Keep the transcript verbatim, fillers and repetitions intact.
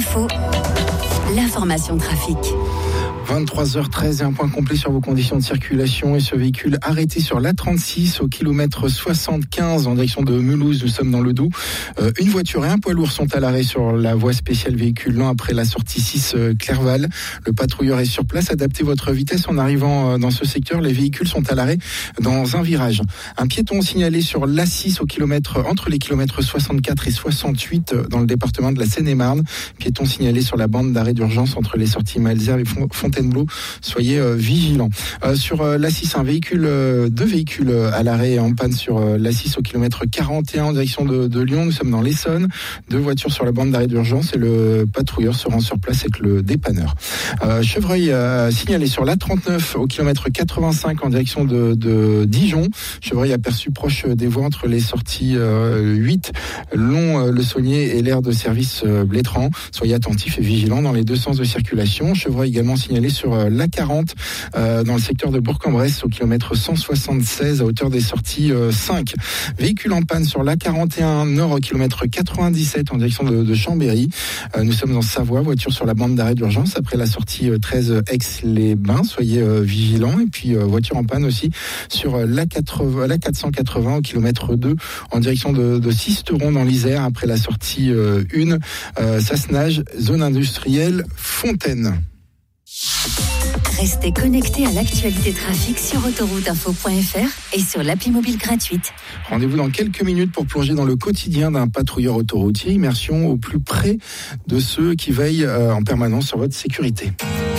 Info, l'information trafic. vingt-trois heures treize et un point complet sur vos conditions de circulation et ce véhicule arrêté sur l'A trente-six au kilomètre soixante-quinze en direction de Mulhouse. Nous sommes dans le Doubs. Euh, une voiture et un poids lourd sont à l'arrêt sur la voie spéciale véhicule lent après la sortie six euh, Clerval. Le patrouilleur est sur place. Adaptez votre vitesse en arrivant euh, dans ce secteur. Les véhicules sont à l'arrêt dans un virage. Un piéton signalé sur l'A six au kilomètre, entre les kilomètres soixante-quatre et soixante-huit dans le département de la Seine-et-Marne. Piéton signalé sur la bande d'arrêt d'urgence entre les sorties Malesherbes et Fontainebleau. Soyez euh, vigilants. Euh, sur euh, l'A six, un véhicule, euh, deux véhicules euh, à l'arrêt en panne sur euh, l'A six au kilomètre quarante et un en direction de, de Lyon. Nous sommes dans l'Essonne. Deux voitures sur la bande d'arrêt d'urgence et le patrouilleur se rend sur place avec le dépanneur. Euh, Chevreuil euh, signalé sur l'A trente-neuf au kilomètre quatre-vingt-cinq en direction de, de Dijon. Chevreuil aperçu proche des voies entre les sorties euh, huit, Long, euh, Le Saunier et l'aire de service euh, Blétran. Soyez attentifs et vigilants dans les deux sens de circulation. Chevreuil également signalé sur l'A quarante euh, dans le secteur de Bourg-en-Bresse au kilomètre cent soixante-seize à hauteur des sorties euh, cinq. Véhicule en panne sur l'A quarante et un nord au kilomètre quatre-vingt-dix-sept en direction de, de Chambéry. Euh, nous sommes en Savoie, voiture sur la bande d'arrêt d'urgence après la sortie euh, treize Aix-les-Bains. Soyez euh, vigilants. Et puis euh, voiture en panne aussi sur euh, l'A quatre-vingts, l'A quatre cent quatre-vingts au kilomètre deux en direction de, de Sisteron dans l'Isère après la sortie euh, un euh, Sassenage, zone industrielle Fontaine. Restez connectés à l'actualité trafic sur autoroute info point f r et sur l'appli mobile gratuite. Rendez-vous dans quelques minutes pour plonger dans le quotidien d'un patrouilleur autoroutier. Immersion au plus près de ceux qui veillent en permanence sur votre sécurité.